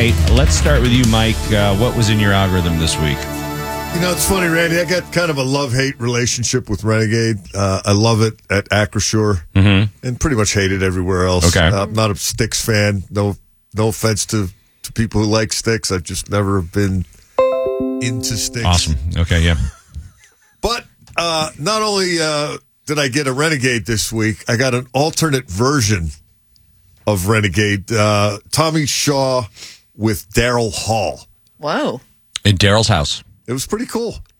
right, let's start with you, Mike. What was in your algorithm this week? It's funny, Randy. I got kind of a love-hate relationship with Renegade. I love it at Acrisure and pretty much hate it everywhere else. Okay. I'm not a Styx fan. No offense to people who like Styx. I've just never been into Styx. Awesome. Okay, yeah. But not only did I get a Renegade this week, I got an alternate version of Renegade. Tommy Shaw with Daryl Hall. Whoa. In Daryl's house. It was pretty cool.